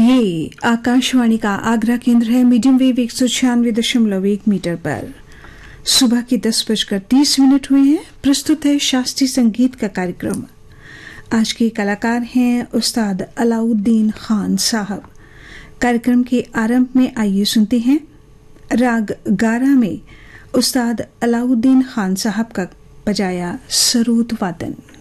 ये आकाशवाणी का आगरा केंद्र है। मीडियम वेव 196.1 मीटर पर सुबह के 10:30 हुए हैं। प्रस्तुत है शास्त्रीय संगीत का कार्यक्रम। आज के कलाकार हैं उस्ताद अलाउद्दीन खान साहब। कार्यक्रम के आरंभ में आइए सुनते हैं राग गारा में उस्ताद अलाउद्दीन खान साहब का बजाया सरोद वादन।